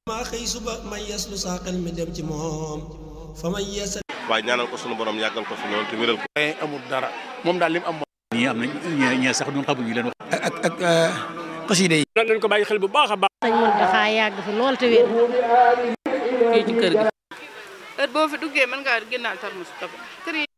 maa xëy suba may yes lu saa xel mi dem ci moom fa may yes. waaye ñaanal ko sunu borom yàggal ko fi loolu te wéral ko. amul dara moom daal lim am moom. ñii am nañ ñee sax ñun xamuñu leen wax. ak xasida yi. nañ ko bàyyi xel bu baax a baax. dañ mën dafa yàgg fi lool te wér. fii ci kër gi. heure boo fi duggee mën ngaa génnaal tarmus kër yi